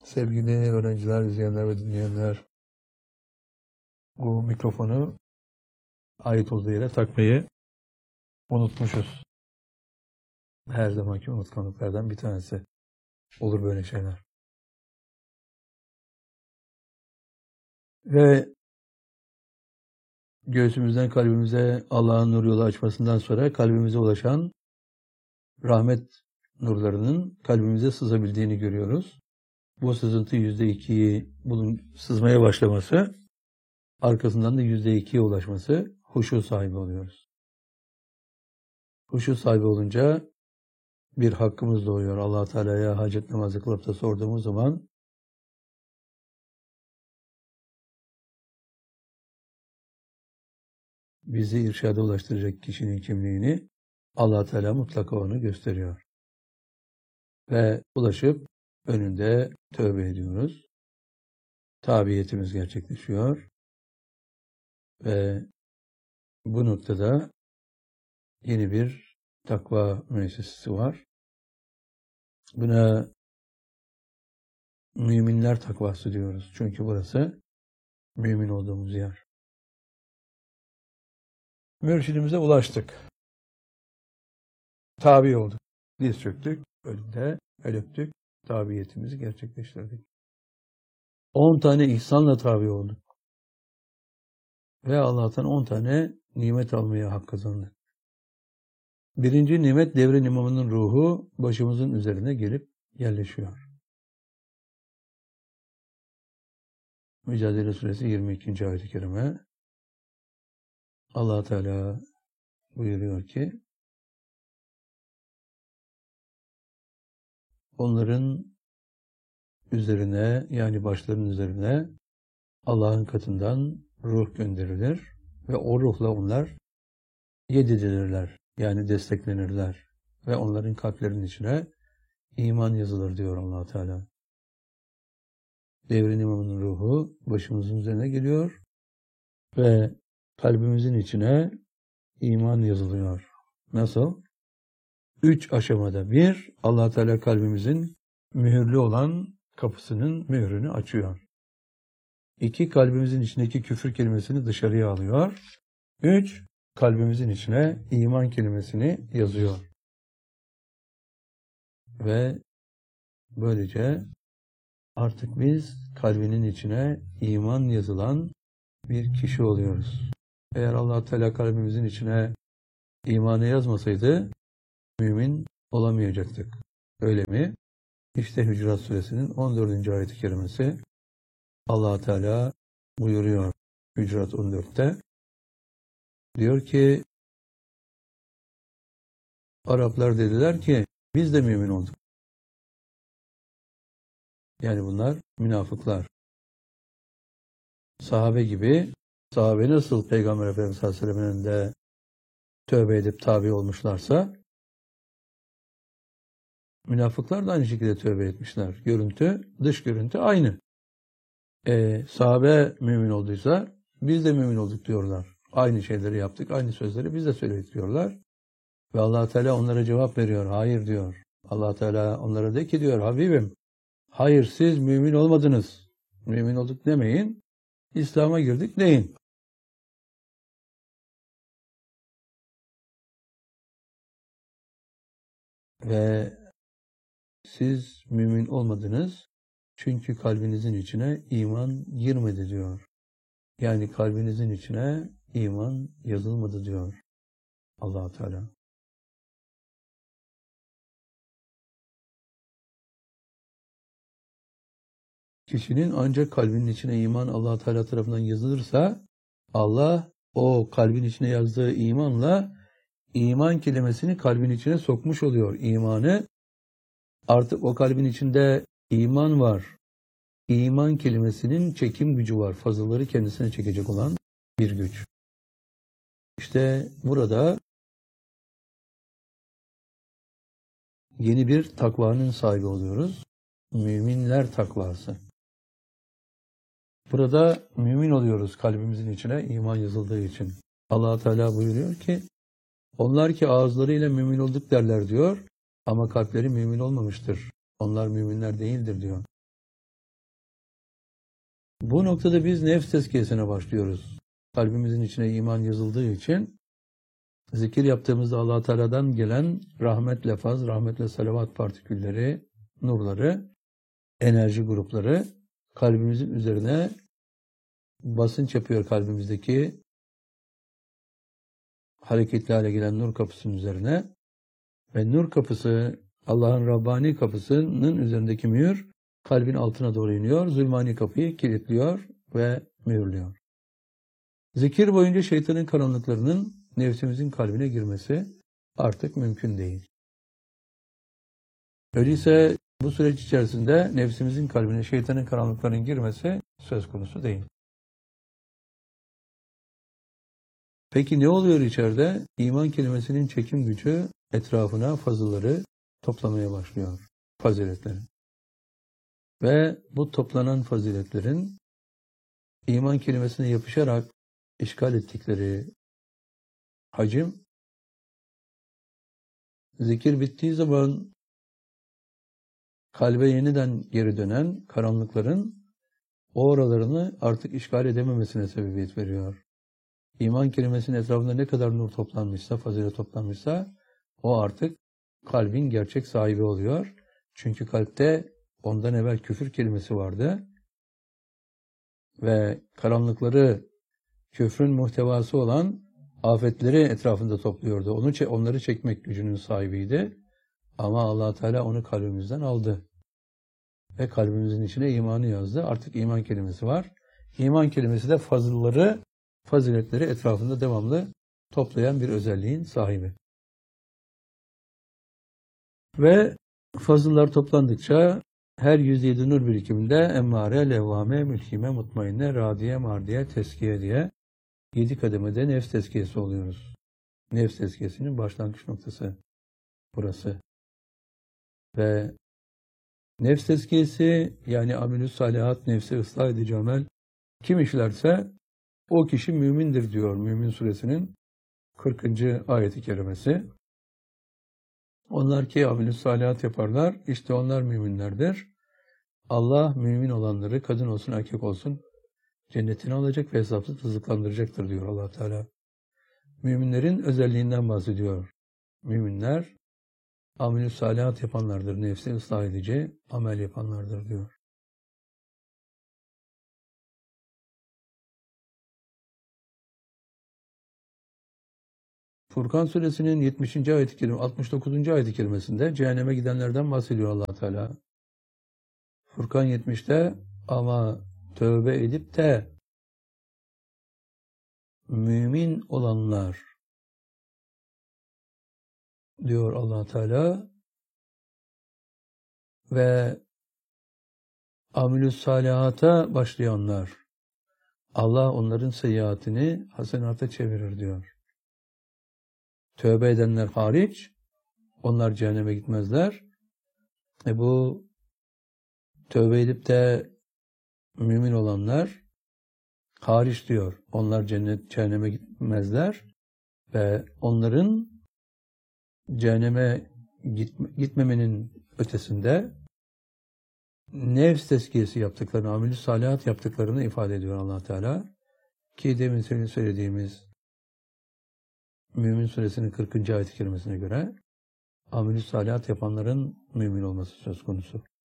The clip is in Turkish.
Sevgili öğrenciler, izleyenler ve dinleyenler, bu mikrofonu ait olduğu yere takmayı unutmuşuz. Her zamanki unutkanlıklardan bir tanesi. Olur böyle şeyler. Ve göğsümüzden kalbimize Allah'ın nur yolu açmasından sonra kalbimize ulaşan rahmet nurlarının kalbimize sızabildiğini görüyoruz. Bu sızıntı %2'yi bunun sızmaya başlaması, arkasından da %2'ye ulaşması, huşu sahibi oluyoruz. Huşu sahibi olunca bir hakkımız doğuyor. Allah Teala'ya hacet namazı kılıp da sorduğumuz zaman bizi irşada ulaştıracak kişinin kimliğini Allah Teala mutlaka onu gösteriyor. Ve ulaşıp önünde tövbe ediyoruz. Tabiyetimiz gerçekleşiyor. Ve bu noktada yeni bir takva müessesesi var. Buna müminler takvası diyoruz. Çünkü burası mümin olduğumuz yer. Mürşidimize ulaştık. Tabi olduk. Diz çöktük. Önünde el öptük. Tabiyetimizi gerçekleştirdik. 10 tane ihsanla tabi olduk. Ve Allah'tan 10 tane nimet almaya hak kazandık. Birinci nimet devrin imamının ruhu başımızın üzerine gelip yerleşiyor. Mücadele Suresi 22. ayet-i kerime. Allah Teala buyuruyor ki onların üzerine, yani başlarının üzerine Allah'ın katından ruh gönderilir ve o ruhla onlar yedirilirler, yani desteklenirler ve onların kalplerinin içine iman yazılır diyor Allah Teala. Devrin imamının ruhu başımızın üzerine geliyor ve kalbimizin içine iman yazılıyor. Nasıl? 3 aşamada. 1, Allah Teala kalbimizin mühürlü olan kapısının mührünü açıyor. 2, kalbimizin içindeki küfür kelimesini dışarıya alıyor. 3, kalbimizin içine iman kelimesini yazıyor. Ve böylece artık biz kalbinin içine iman yazılan bir kişi oluyoruz. Eğer Allah Teala kalbimizin içine imanı yazmasaydı mümin olamayacaktık. Öyle mi? İşte Hucurat Suresinin 14. ayet-i kerimesi. Allah Teala buyuruyor Hucurat 14'te. Diyor ki Araplar dediler ki biz de mümin olduk. Yani bunlar münafıklar. Sahabe gibi, sahabe nasıl Peygamber Efendimiz sallallahu aleyhi ve sellem'in önünde tövbe edip tabi olmuşlarsa münafıklar da aynı şekilde tövbe etmişler. Görüntü, dış görüntü aynı. Sahabe mümin olduysa biz de mümin olduk diyorlar. Aynı şeyleri yaptık, aynı sözleri biz de söyledik diyorlar. Ve Allah Teala onlara cevap veriyor. Hayır diyor. Allah Teala onlara de ki diyor Habibim, hayır siz mümin olmadınız. Mümin olduk demeyin. İslam'a girdik deyin. Ve siz mümin olmadınız çünkü kalbinizin içine iman girmedi diyor. Yani kalbinizin içine iman yazılmadı diyor Allah Teala. Kişinin ancak kalbinin içine iman Allah Teala tarafından yazılırsa Allah o kalbin içine yazdığı imanla iman kelimesini kalbin içine sokmuş oluyor. İmanı artık o kalbin içinde iman var. İman kelimesinin çekim gücü var. Fazılları kendisine çekecek olan bir güç. İşte burada yeni bir takvanın sahibi oluyoruz. Müminler takvası. Burada mümin oluyoruz kalbimizin içine iman yazıldığı için. Allah Teala buyuruyor ki onlar ki ağızlarıyla mümin olduk derler diyor ama kalpleri mümin olmamıştır. Onlar müminler değildir diyor. Bu noktada biz nefs tezkiyesine başlıyoruz. Kalbimizin içine iman yazıldığı için zikir yaptığımızda Allah Teala'dan gelen rahmet lafaz, rahmetle salavat partikülleri, nurları, enerji grupları kalbimizin üzerine basınç yapıyor, kalbimizdeki hareketli hale gelen nur kapısının üzerine ve nur kapısı, Allah'ın Rabbani kapısının üzerindeki mühür kalbin altına doğru iniyor, zulmani kapıyı kilitliyor ve mühürlüyor. Zikir boyunca şeytanın karanlıklarının nefsimizin kalbine girmesi artık mümkün değil. Öyleyse bu süreç içerisinde nefsimizin kalbine şeytanın karanlıklarının girmesi söz konusu değil. Peki ne oluyor içeride? İman kelimesinin çekim gücü etrafına fazılları toplamaya başlıyor. Faziletleri. Ve bu toplanan faziletlerin iman kelimesine yapışarak işgal ettikleri hacim, zikir bittiği zaman kalbe yeniden geri dönen karanlıkların o oralarını artık işgal edememesine sebebiyet veriyor. İman kelimesinin etrafında ne kadar nur toplanmışsa, fazilet toplanmışsa o artık kalbin gerçek sahibi oluyor. Çünkü kalpte ondan evvel küfür kelimesi vardı ve karanlıkları, küfrün muhtevası olan afetleri etrafında topluyordu. Onları çekmek gücünün sahibiydi. Ama Allah Teala onu kalbimizden aldı. Ve kalbimizin içine imanı yazdı. Artık iman kelimesi var. İman kelimesi de faziletleri etrafında devamlı toplayan bir özelliğin sahibi. Ve fazıllar toplandıkça her 107 nur birikiminde emmare, levvame, mülkime, mutmainne, radiye, mardiye, teskiye diye 7 kademede nefs tezkiyesi oluyoruz. Nefs tezkiyesinin başlangıç noktası burası. Ve nefs tezkiyesi yani amelü salihat, nefsi ıslah edici amel kim işlerse o kişi mümindir diyor Mümin Suresinin 40. ayeti kerimesi. Onlar ki amelü salihat yaparlar, işte onlar müminlerdir. Allah mümin olanları, kadın olsun erkek olsun, cennetine alacak ve hesapsız rızıklandıracaktır diyor Allah Teala. Müminlerin özelliğinden bahsediyor. Müminler amelü salihat yapanlardır, nefsi ıslah edici amel yapanlardır diyor. Furkan Suresinin 70. ayet-i kerime, 69. ayet-i kerimesinde cehenneme gidenlerden bahsediyor Allah Teala. Furkan 70'te ama tövbe edip de mümin olanlar diyor Allah Teala ve amelü salihata başlayanlar, Allah onların seyyiatini hasenata çevirir diyor. Tövbe edenler hariç onlar cehenneme gitmezler. Bu tövbe edip de mümin olanlar hariç diyor. Onlar cehenneme gitmezler ve onların cehenneme gitmemenin ötesinde nefs tezkiyesi yaptıklarını, amelü salihat yaptıklarını ifade ediyor Allah Teala. Ki demin senin söylediğimiz Mümin Suresinin 40. ayet-i kerimesine göre amelü salihat yapanların mümin olması söz konusu.